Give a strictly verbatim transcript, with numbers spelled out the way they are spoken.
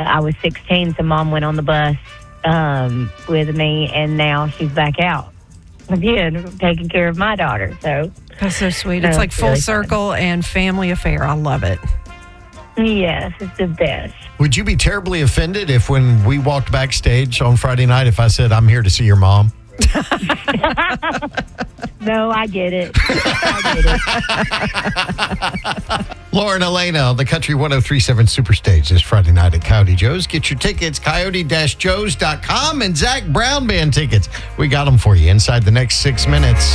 I was sixteen, so Mom went on the bus um, with me, and now she's back out again, taking care of my daughter. So that's so sweet. It's so like it's full really circle fun. and family affair. I love it. Yes, it's the best. Would you be terribly offended if when we walked backstage on Friday night, if I said, I'm here to see your mom? No, I get it. I get it. Lauren Elena on the Country one oh three point seven Superstage this Friday night at Coyote Joe's. Get your tickets, coyote dash joes dot com, and Zach Brown Band tickets. We got them for you inside the next six minutes.